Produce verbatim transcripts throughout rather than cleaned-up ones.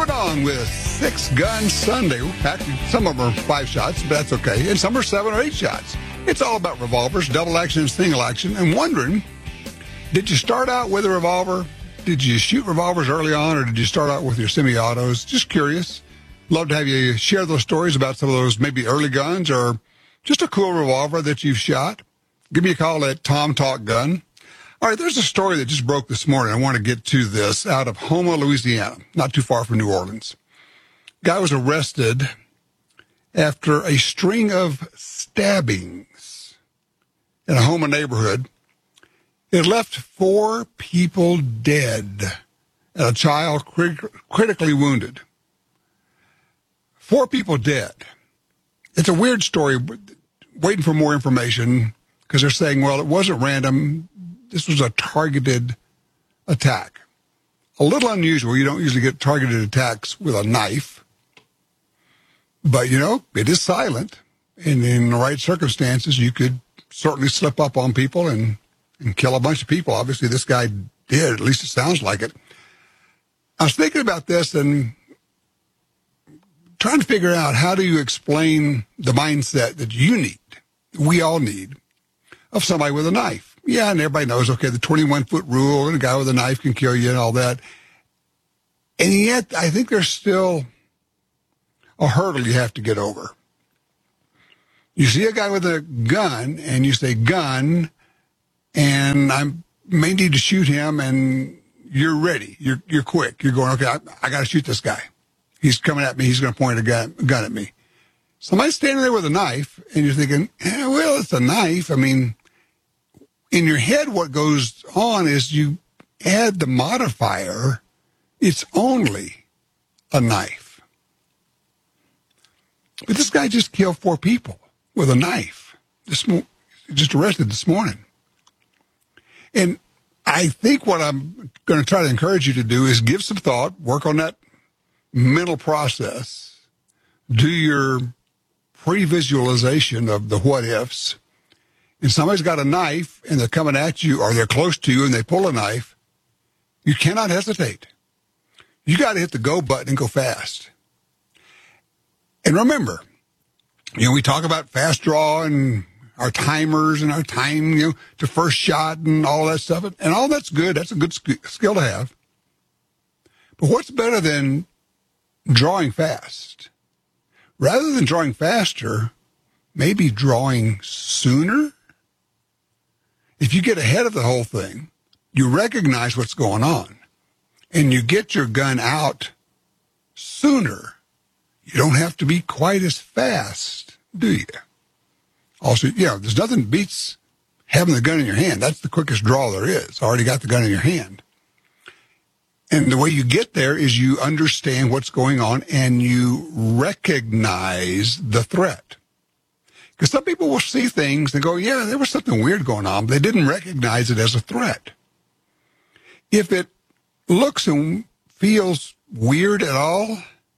right on with Six Gun Sunday. Actually, some of them are five shots, but that's okay. And some are seven or eight shots. It's all about revolvers, double action and single action. And wondering, did you start out with a revolver? Did you shoot revolvers early on, or did you start out with your semi-autos? Just curious. Love to have you share those stories about some of those maybe early guns or just a cool revolver that you've shot. Give me a call at Tom Talk Gun. All right, there's a story that just broke this morning. I want to get to this out of Houma, Louisiana, not too far from New Orleans. Guy was arrested after a string of stabbings in a Houma neighborhood. It left four people dead and a child crit- critically wounded. Four people dead. It's a weird story, waiting for more information, because they're saying, well, it wasn't random. This was a targeted attack. A little unusual. You don't usually get targeted attacks with a knife. But, you know, it is silent. And in the right circumstances, you could certainly slip up on people and, and kill a bunch of people. Obviously, this guy did. At least it sounds like it. I was thinking about this and trying to figure out, how do you explain the mindset that you need, we all need, of somebody with a knife? Yeah, and everybody knows, okay, the twenty-one foot rule, and a guy with a knife can kill you and all that. And yet, I think there's still a hurdle you have to get over. You see a guy with a gun, and you say, gun, and I may need to shoot him, and you're ready. You're you're quick. You're going, okay, I, I got to shoot this guy. He's coming at me. He's going to point a gun, gun at me. Somebody's standing there with a knife, and you're thinking, eh, well, it's a knife. I mean, in your head, what goes on is you add the modifier, it's only a knife. But this guy just killed four people with a knife. This mo- just arrested this morning. And I think what I'm going to try to encourage you to do is give some thought, work on that mental process, do your pre-visualization of the what-ifs. And somebody's got a knife and they're coming at you, or they're close to you and they pull a knife, you cannot hesitate. You got to hit the go button and go fast. And remember, you know, we talk about fast draw and our timers and our time, you know, to first shot and all that stuff. And all that's good. That's a good skill to have. But what's better than drawing fast? Rather than drawing faster, maybe drawing sooner? If you get ahead of the whole thing, you recognize what's going on, and you get your gun out sooner, you don't have to be quite as fast, do you? Also, you know, there's nothing beats having the gun in your hand. That's the quickest draw there is. Already got the gun in your hand. And the way you get there is you understand what's going on and you recognize the threat. Because some people will see things and go, yeah, there was something weird going on, but they didn't recognize it as a threat. If it looks and feels weird at all,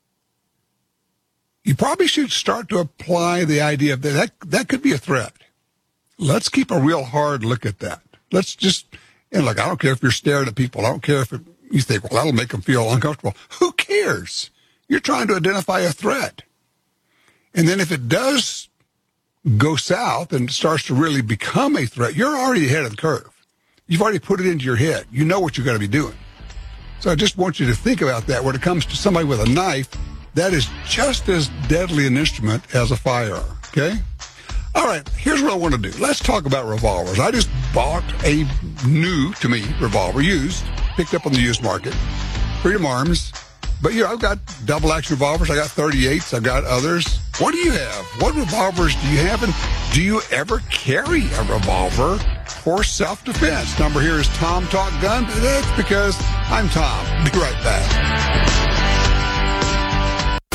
you probably should start to apply the idea that that, that could be a threat. Let's keep a real hard look at that. Let's just, and look, I don't care if you're staring at people. I don't care if it, you think, well, that'll make them feel uncomfortable. Who cares? You're trying to identify a threat. And then if it does go south and starts to really become a threat, you're already ahead of the curve. You've already put it into your head. You know what you're going to be doing. So I just want you to think about that. When it comes to somebody with a knife, that is just as deadly an instrument as a firearm, okay? All right, here's what I want to do. Let's talk about revolvers. I just bought a new, to me, revolver, used, picked up on the used market, Freedom Arms. But, you know, I've got double-action revolvers. I got thirty-eights. I've got others. What do you have? What revolvers do you have? And do you ever carry a revolver for self-defense? Number here is Tom Talk Gun. That's because I'm Tom. Be right back.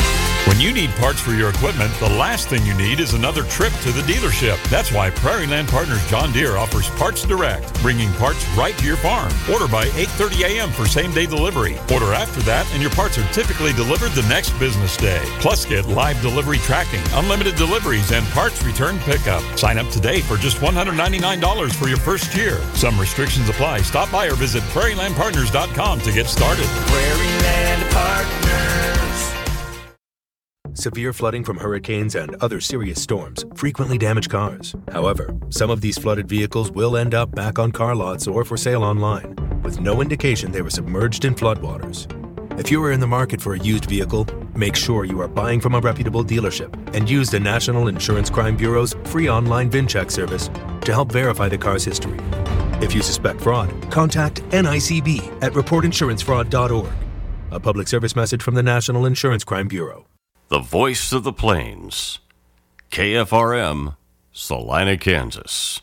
When you need parts for your equipment, the last thing you need is another trip to the dealership. That's why Prairie Land Partners John Deere offers Parts Direct, bringing parts right to your farm. Order by eight thirty a.m. for same-day delivery. Order after that, and your parts are typically delivered the next business day. Plus, get live delivery tracking, unlimited deliveries, and parts return pickup. Sign up today for just one hundred ninety-nine dollars for your first year. Some restrictions apply. Stop by or visit prairie land partners dot com to get started. Prairie Land Partners. Severe flooding from hurricanes and other serious storms frequently damage cars. However, some of these flooded vehicles will end up back on car lots or for sale online, with no indication they were submerged in floodwaters. If you are in the market for a used vehicle, make sure you are buying from a reputable dealership and use the National Insurance Crime Bureau's free online VinCheck service to help verify the car's history. If you suspect fraud, contact N I C B at report insurance fraud dot org. A public service message from the National Insurance Crime Bureau. The voice of the plains. K F R M, Salina, Kansas.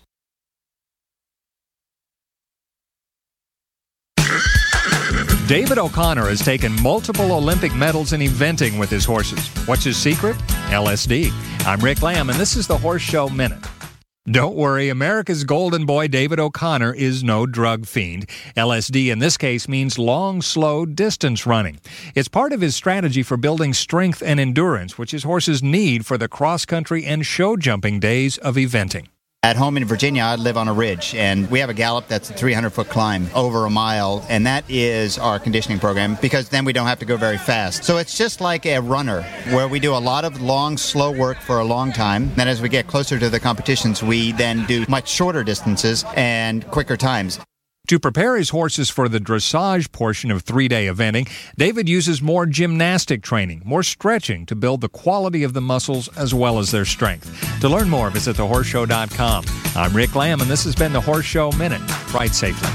David O'Connor has taken multiple Olympic medals in eventing with his horses. What's his secret? L S D. I'm Rick Lamb, and this is the Horse Show Minute. Don't worry, America's golden boy David O'Connor is no drug fiend. L S D in this case means long, slow distance running. It's part of his strategy for building strength and endurance, which his horses need for the cross-country and show jumping days of eventing. At home in Virginia, I live on a ridge, and we have a gallop that's a three hundred foot climb over a mile, and that is our conditioning program because then we don't have to go very fast. So it's just like a runner where we do a lot of long, slow work for a long time. Then as we get closer to the competitions, we then do much shorter distances and quicker times. To prepare his horses for the dressage portion of three-day eventing, David uses more gymnastic training, more stretching to build the quality of the muscles as well as their strength. To learn more, visit the horse show dot com. I'm Rick Lamb, and this has been the Horse Show Minute. Ride safely.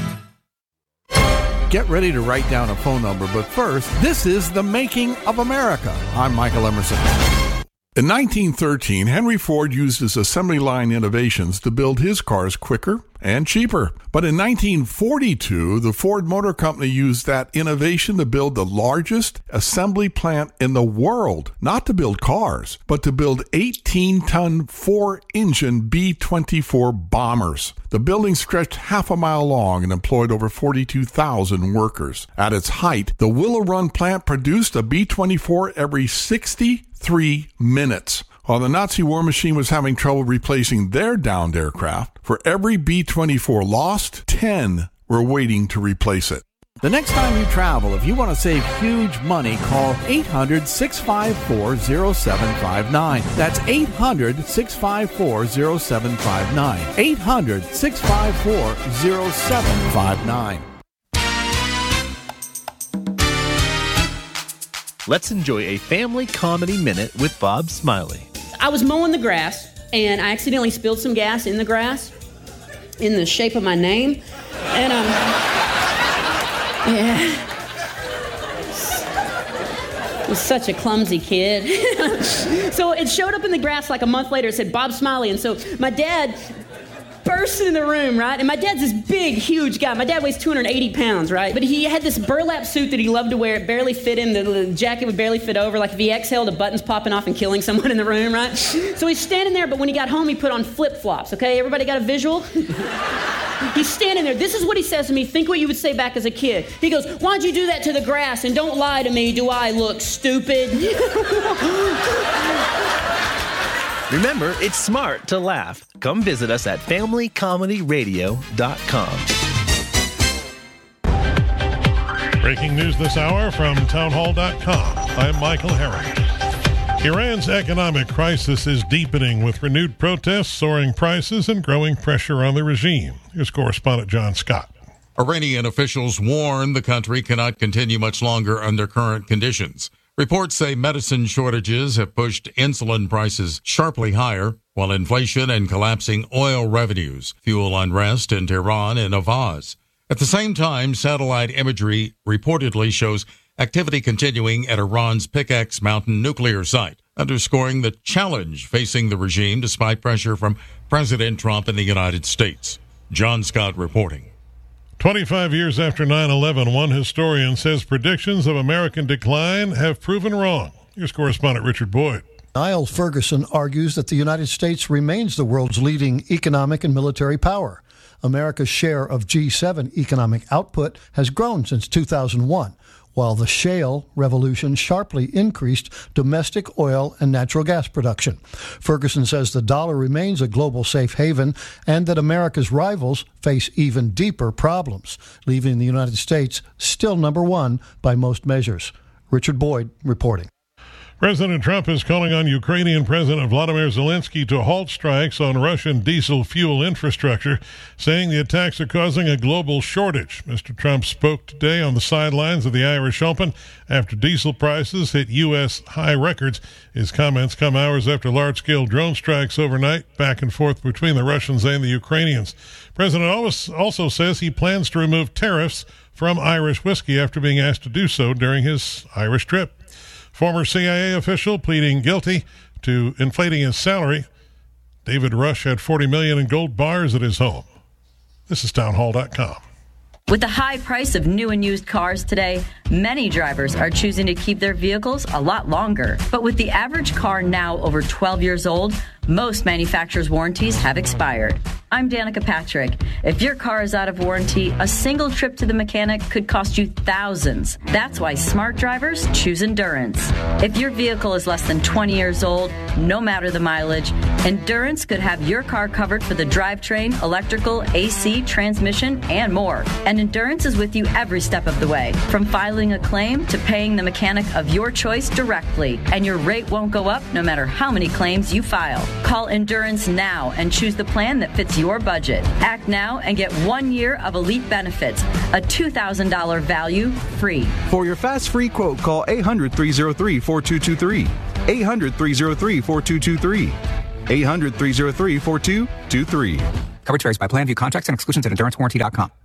Get ready to write down a phone number, but first, this is The Making of America. I'm Michael Emerson. In nineteen thirteen, Henry Ford used his assembly line innovations to build his cars quicker and cheaper. But in nineteen forty-two, the Ford Motor Company used that innovation to build the largest assembly plant in the world, not to build cars, but to build eighteen-ton, four-engine B twenty-four bombers. The building stretched half a mile long and employed over forty-two thousand workers. At its height, the Willow Run plant produced a B twenty-four every sixty-three minutes. While the Nazi war machine was having trouble replacing their downed aircraft, for every B twenty-four lost, ten were waiting to replace it. The next time you travel, if you want to save huge money, call eight hundred, six five four, zero seven five nine. That's eight hundred, six five four, zero seven five nine. eight hundred, six five four, zero seven five nine. Let's enjoy a family comedy minute with Bob Smiley. I was mowing the grass, and I accidentally spilled some gas in the grass in the shape of my name. And, um, yeah. I was such a clumsy kid. So it showed up in the grass like a month later. It said Bob Smiley. And so my dad burst in the room, right? And my dad's this big, huge guy. My dad weighs two hundred eighty pounds, right? But he had this burlap suit that he loved to wear. It barely fit him. The, the jacket would barely fit over. Like if he exhaled, the buttons popping off and killing someone in the room, right? So he's standing there, but when he got home, he put on flip-flops, okay? Everybody got a visual? He's standing there. This is what he says to me. Think what you would say back as a kid. He goes, why'd you do that to the grass? And don't lie to me. Do I look stupid? Remember, it's smart to laugh. Come visit us at family comedy radio dot com. Breaking news this hour from town hall dot com. I'm Michael Herring. Iran's economic crisis is deepening with renewed protests, soaring prices, and growing pressure on the regime. Here's correspondent John Scott. Iranian officials warn the country cannot continue much longer under current conditions. Reports say medicine shortages have pushed insulin prices sharply higher, while inflation and collapsing oil revenues fuel unrest in Tehran and Avaz. At the same time, satellite imagery reportedly shows activity continuing at Iran's Pickaxe Mountain nuclear site, underscoring the challenge facing the regime despite pressure from President Trump and the United States. John Scott reporting. twenty-five years after nine eleven, one historian says predictions of American decline have proven wrong. Here's correspondent Richard Boyd. Niall Ferguson argues that the United States remains the world's leading economic and military power. America's share of G seven economic output has grown since two thousand one, while the shale revolution sharply increased domestic oil and natural gas production. Ferguson says the dollar remains a global safe haven and that America's rivals face even deeper problems, leaving the United States still number one by most measures. Richard Boyd reporting. President Trump is calling on Ukrainian President Vladimir Zelensky to halt strikes on Russian diesel fuel infrastructure, saying the attacks are causing a global shortage. Mister Trump spoke today on the sidelines of the Irish Open after diesel prices hit U S high records. His comments come hours after large-scale drone strikes overnight, back and forth between the Russians and the Ukrainians. President also says he plans to remove tariffs from Irish whiskey after being asked to do so during his Irish trip. Former C I A official pleading guilty to inflating his salary. David Rush had forty million dollars in gold bars at his home. This is townhall dot com. With the high price of new and used cars today, many drivers are choosing to keep their vehicles a lot longer. But with the average car now over twelve years old, most manufacturers' warranties have expired. I'm Danica Patrick. If your car is out of warranty, a single trip to the mechanic could cost you thousands. That's why smart drivers choose Endurance. If your vehicle is less than twenty years old, no matter the mileage, Endurance could have your car covered for the drivetrain, electrical, A C, transmission, and more. And Endurance is with you every step of the way, from filing a claim to paying the mechanic of your choice directly. And your rate won't go up no matter how many claims you file. Call Endurance now and choose the plan that fits your budget. Act now and get one year of elite benefits, a two thousand dollars value free. For your fast free quote, call eight hundred, three oh three, four two two three. eight hundred, three oh three, four two two three. eight hundred, three oh three, four two two three. Coverage varies by plan. View contracts and exclusions at endurance warranty dot com.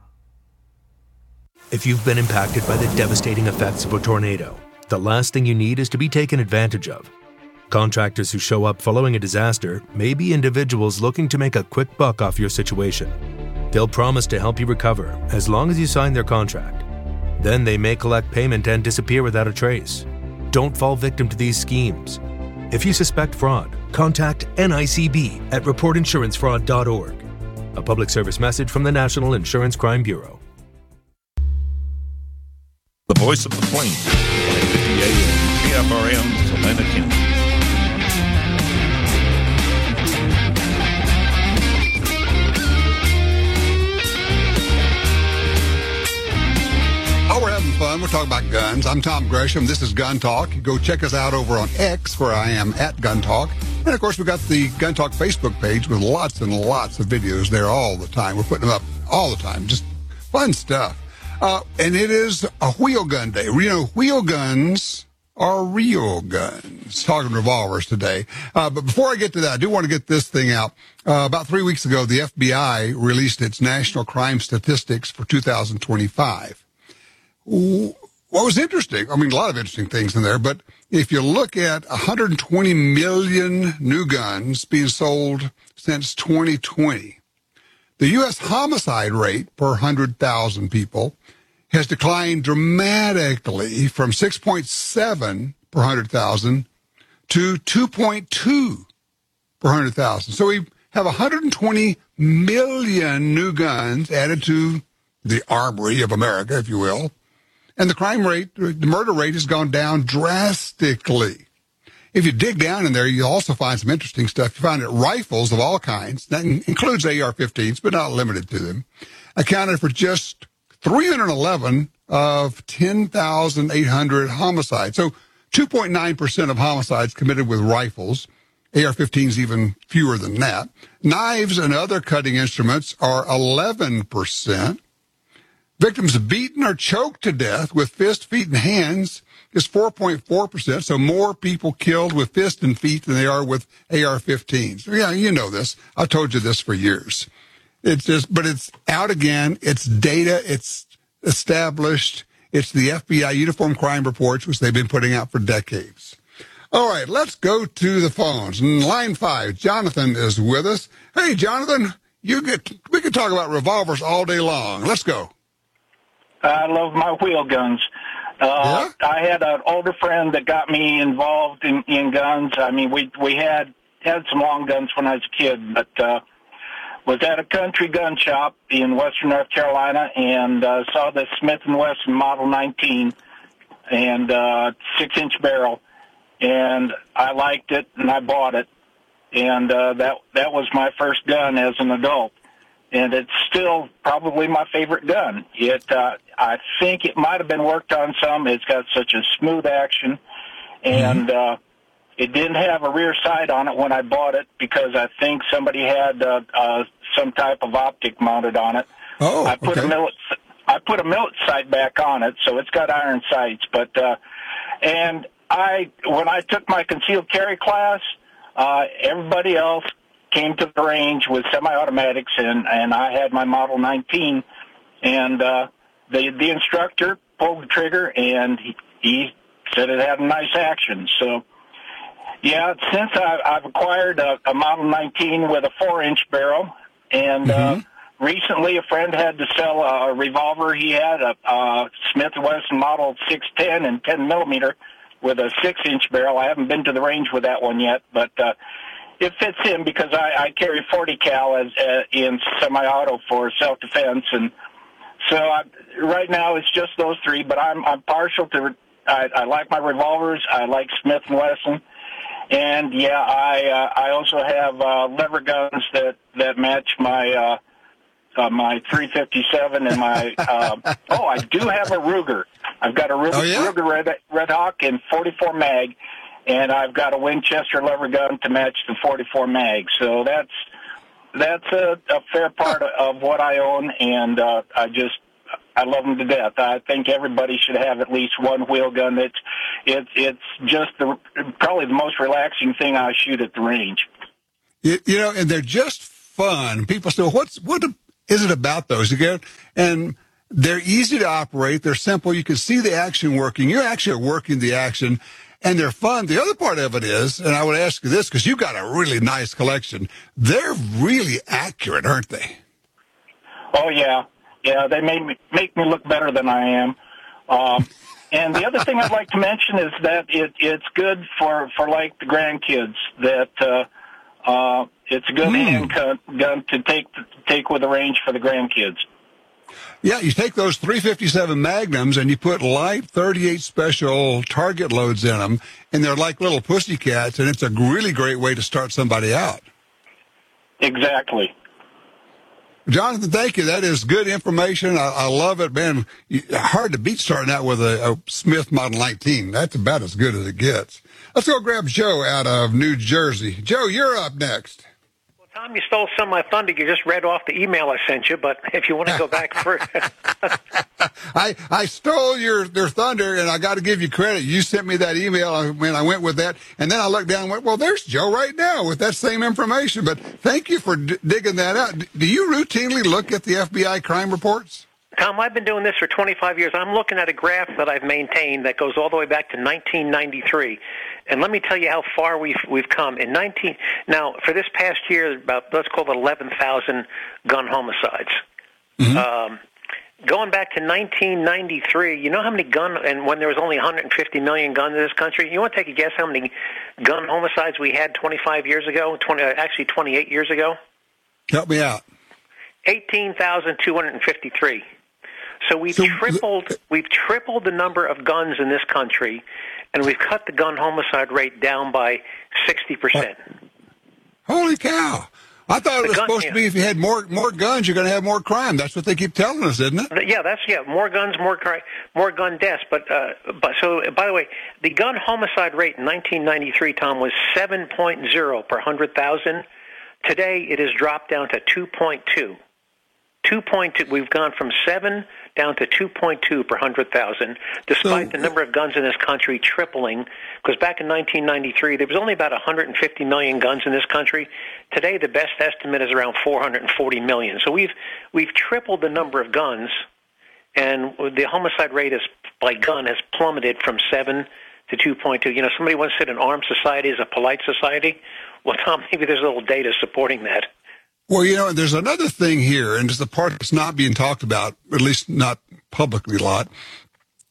If you've been impacted by the devastating effects of a tornado, the last thing you need is to be taken advantage of. Contractors who show up following a disaster may be individuals looking to make a quick buck off your situation. They'll promise to help you recover as long as you sign their contract. Then they may collect payment and disappear without a trace. Don't fall victim to these schemes. If you suspect fraud, contact N I C B at report insurance fraud dot org. A public service message from the National Insurance Crime Bureau. The voice of the plains, nine fifty A M, K F R M, Salina County. Oh, we're having fun. We're talking about guns. I'm Tom Gresham. This is Gun Talk. Go check us out over on X, where I am at Gun Talk. And, of course, we've got the Gun Talk Facebook page with lots and lots of videos there all the time. We're putting them up all the time. Just fun stuff. Uh, and it is a wheel gun day. You know, wheel guns are real guns. Talking revolvers today. Uh, but before I get to that, I do want to get this thing out. Uh, about three weeks ago, the F B I released its national crime statistics for two thousand twenty-five. What was interesting, I mean, a lot of interesting things in there, but if you look at one hundred twenty million new guns being sold since twenty twenty, the U S homicide rate per one hundred thousand people has declined dramatically from six point seven per one hundred thousand to two point two per one hundred thousand. So we have one hundred twenty million new guns added to the armory of America, if you will. And the crime rate, the murder rate has gone down drastically. If you dig down in there, you'll also find some interesting stuff. You find that rifles of all kinds, that includes A R fifteens, but not limited to them, accounted for just three hundred eleven of ten thousand eight hundred homicides. So two point nine percent of homicides committed with rifles. A R fifteens even fewer than that. Knives and other cutting instruments are eleven percent. Victims beaten or choked to death with fists, feet, and hands is four point four percent. So more people killed with fists and feet than they are with A R fifteens. Yeah, you know this. I've told you this for years. It's just, but it's out again. It's data. It's established. It's the F B I Uniform Crime Reports, which they've been putting out for decades. All right, let's go to the phones. In line five, Jonathan is with us. Hey, Jonathan, you get, we could talk about revolvers all day long. Let's go. I love my wheel guns. Uh, yeah? I had an older friend that got me involved in, in guns. I mean, we we had had some long guns when I was a kid, but uh, was at a country gun shop in western North Carolina and uh, saw the Smith and Wesson Model nineteen and uh, six-inch barrel, and I liked it, and I bought it, and uh, that that was my first gun as an adult. And it's still probably my favorite gun. It, uh, I think it might have been worked on some. It's got such a smooth action, and uh, it didn't have a rear sight on it when I bought it because I think somebody had uh, uh, some type of optic mounted on it. Oh, I put okay. a millet, I put a millet sight back on it, so it's got iron sights. But uh, and I, when I took my concealed carry class, uh, everybody else came to the range with semi-automatics, and, and I had my Model nineteen, and uh, the the instructor pulled the trigger, and he, he said it had a nice action. So, yeah, since I, I've acquired a, a Model nineteen with a four-inch barrel, and mm-hmm. uh, recently a friend had to sell a, a revolver. He had a, a Smith and Wesson Model six ten and ten millimeter with a six-inch barrel. I haven't been to the range with that one yet, but uh, it fits in because I, I carry forty cal as uh, in semi-auto for self-defense, and so I, right now it's just those three. But I'm I'm partial to. I, I like my revolvers. I like Smith and Wesson, and yeah, I uh, I also have uh, lever guns that that match my uh, uh, my three fifty-seven and my. Uh, oh, I do have a Ruger. I've got a Ruger, oh, yeah? Ruger Red, Red Hawk and forty-four mag. And I've got a Winchester lever gun to match the forty-four mag. So that's that's a, a fair part of what I own, and uh, I just I love them to death. I think everybody should have at least one wheel gun. It's it's it's just the probably the most relaxing thing I shoot at the range. You, you know, and they're just fun. People say, "What's what is it about those?" Again, and they're easy to operate. They're simple. You can see the action working. You're actually working the action. And they're fun. The other part of it is, and I would ask you this because you've got a really nice collection, they're really accurate, aren't they? Oh, yeah. Yeah, they make me, make me look better than I am. Um, and the other thing I'd like to mention is that it, it's good for, for, like, the grandkids, that uh, uh, it's a good mm. handgun gun to take, to take with the range for the grandkids. Yeah, you take those three fifty-seven Magnums and you put light thirty-eight special target loads in them, and they're like little pussycats, and it's a really great way to start somebody out. Exactly. Jonathan, thank you. That is good information. I, I love it, man. Hard to beat starting out with a, a Smith Model nineteen. That's about as good as it gets. Let's go grab Joe out of New Jersey. Joe, you're up next. Tom, you stole some of my thunder. You just read off the email I sent you, but if you want to go back first. I I stole your, your thunder, and I got to give you credit. You sent me that email when I went with that, and then I looked down and went, well, there's Joe right now with that same information. But thank you for d- digging that out. Do you routinely look at the F B I crime reports? Tom, I've been doing this for twenty-five years. I'm looking at a graph that I've maintained that goes all the way back to nineteen ninety-three. And let me tell you how far we've we've come. In nineteen now for this past year, about let's call it eleven thousand gun homicides. Mm-hmm. Um, going back to nineteen ninety-three, you know how many gun and when there was only one hundred fifty million guns in this country. You want to take a guess how many gun homicides we had twenty-five years ago? twenty actually twenty-eight years ago. Help me out. Eighteen thousand two hundred fifty-three. So we've so, tripled we've tripled the number of guns in this country, and we've cut the gun homicide rate down by sixty percent. Holy cow. I thought the it was gun, supposed yeah. to be if you had more more guns, you're going to have more crime. That's what they keep telling us, isn't it? Yeah, that's yeah, more guns, more crime, more gun deaths. But uh, but so by the way, the gun homicide rate in nineteen ninety-three, Tom, was seven point oh per one hundred thousand. Today it has dropped down to two point two. two point two. We've gone from seven down to two point two per one hundred thousand, despite so, the number of guns in this country tripling. Because back in nineteen ninety-three, there was only about one hundred fifty million guns in this country. Today, the best estimate is around four hundred forty million. So we've we've tripled the number of guns, and the homicide rate is, by gun has plummeted from seven to two point two. You know, somebody once said an armed society is a polite society. Well, Tom, maybe there's a little data supporting that. Well, you know, there's another thing here, and it's the part that's not being talked about, at least not publicly a lot.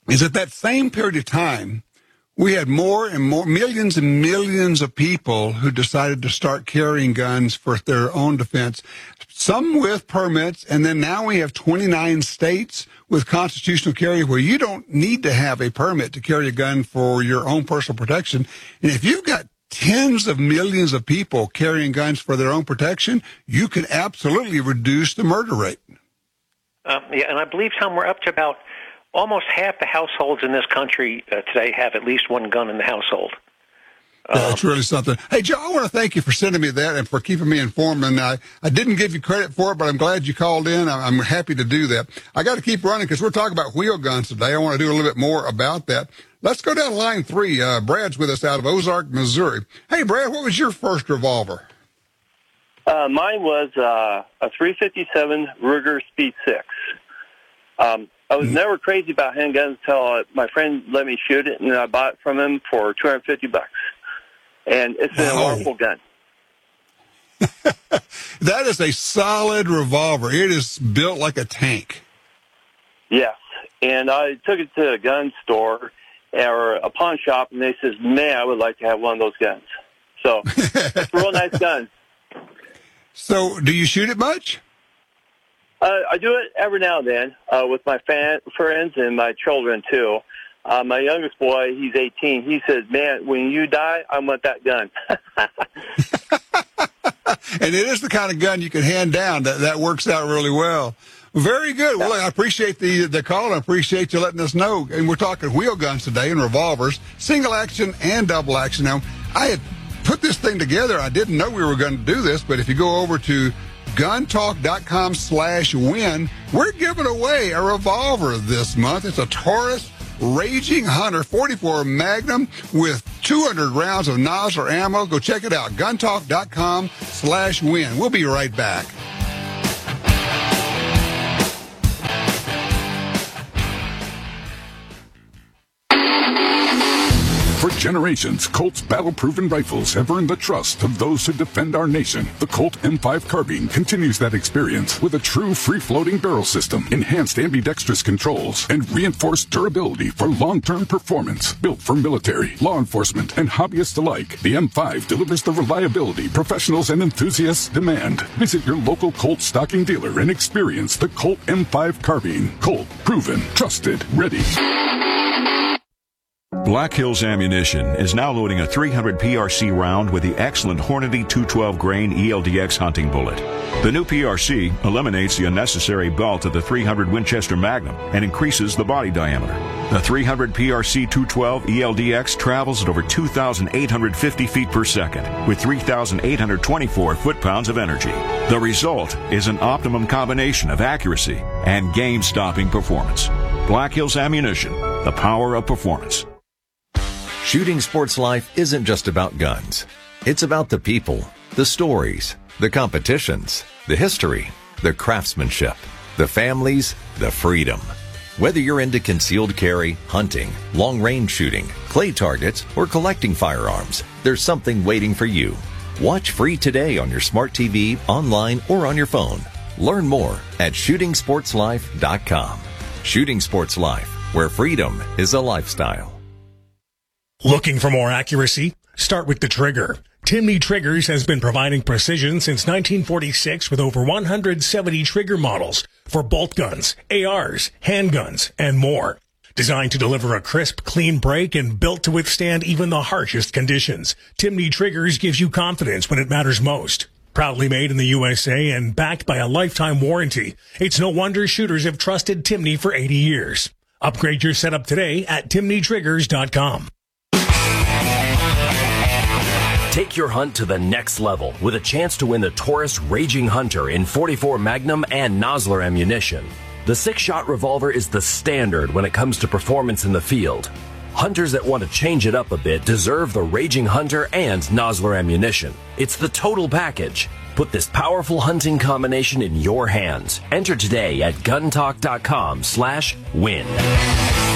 is at that same period of time, we had more and more, millions and millions of people who decided to start carrying guns for their own defense, some with permits, and then now we have twenty-nine states with constitutional carry where you don't need to have a permit to carry a gun for your own personal protection. And if you've got tens of millions of people carrying guns for their own protection, you can absolutely reduce the murder rate. Uh, yeah, and I believe, Tom, we're up to about almost half the households in this country uh, today have at least one gun in the household. Um, That's really something. Hey, Joe, I want to thank you for sending me that and for keeping me informed. And I, I didn't give you credit for it, but I'm glad you called in. I'm happy to do that. I got to keep running because we're talking about wheel guns today. I want to do a little bit more about that. Let's go down to line three. Uh, Brad's with us out of Ozark, Missouri. Hey, Brad, what was your first revolver? Uh, mine was uh, a three fifty-seven Ruger Speed six. Um, I was never crazy about handguns until uh, my friend let me shoot it, and I bought it from him for two hundred fifty bucks. And it's an Wow. wonderful gun. That is a solid revolver. It is built like a tank. Yes. And I took it to a gun store or a pawn shop, and they says, man, I would like to have one of those guns. So it's a real nice gun. So do you shoot it much? Uh, I do it every now and then uh, with my fan, friends and my children, too. Uh, my youngest boy, he's eighteen. He says, man, when you die, I want that gun. And it is the kind of gun you can hand down. That, that works out really well. Very good. Well, I appreciate the the call. I appreciate you letting us know. And we're talking wheel guns today and revolvers, single action and double action. Now, I had put this thing together. I didn't know we were going to do this, but if you go over to guntalk.com slash win, we're giving away a revolver this month. It's a Taurus Raging Hunter forty-four Magnum with two hundred rounds of Nosler ammo. Go check it out. guntalk.com slash win. We'll be right back. For generations, Colt's battle-proven rifles have earned the trust of those who defend our nation. The Colt M five carbine continues that experience with a true free-floating barrel system, enhanced ambidextrous controls, and reinforced durability for long-term performance. Built for military, law enforcement, and hobbyists alike, the M five delivers the reliability professionals and enthusiasts demand. Visit your local Colt stocking dealer and experience the Colt M five carbine. Colt, proven, trusted, ready. Black Hills Ammunition is now loading a three hundred P R C round with the excellent Hornady two twelve grain E L D X hunting bullet. The new P R C eliminates the unnecessary belt of the three hundred Winchester Magnum and increases the body diameter. The three hundred P R C two twelve E L D X travels at over two thousand eight hundred fifty feet per second with three thousand eight hundred twenty-four foot-pounds of energy. The result is an optimum combination of accuracy and game-stopping performance. Black Hills Ammunition, the power of performance. Shooting Sports Life isn't just about guns. It's about the people, the stories, the competitions, the history, the craftsmanship, the families, the freedom. Whether you're into concealed carry, hunting, long-range shooting, clay targets, or collecting firearms, there's something waiting for you. Watch free today on your smart T V, online, or on your phone. Learn more at shooting sports life dot com. Shooting Sports Life, where freedom is a lifestyle. Looking for more accuracy? Start with the trigger. Timney Triggers has been providing precision since nineteen forty-six with over one hundred seventy trigger models for bolt guns, A Rs, handguns, and more. Designed to deliver a crisp, clean break and built to withstand even the harshest conditions, Timney Triggers gives you confidence when it matters most. Proudly made in the U S A and backed by a lifetime warranty, it's no wonder shooters have trusted Timney for eighty years. Upgrade your setup today at timney triggers dot com. Take your hunt to the next level with a chance to win the Taurus Raging Hunter in forty-four Magnum and Nosler ammunition. The six-shot revolver is the standard when it comes to performance in the field. Hunters that want to change it up a bit deserve the Raging Hunter and Nosler ammunition. It's the total package. Put this powerful hunting combination in your hands. Enter today at guntalk dot com slash win.